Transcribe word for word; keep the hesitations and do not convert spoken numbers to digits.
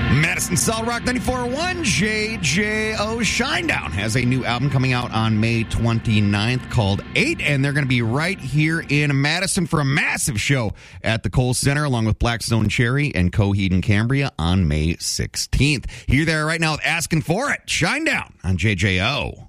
Madison Solid Rock ninety-four point one, J J O Shinedown has a new album coming out on May twenty-ninth called eight, and they're going to be right here in Madison for a massive show at the Kohl Center along with Blackstone Cherry and Coheed and Cambria on May sixteenth. Here they are right now with Asking For It, Shinedown on J J O.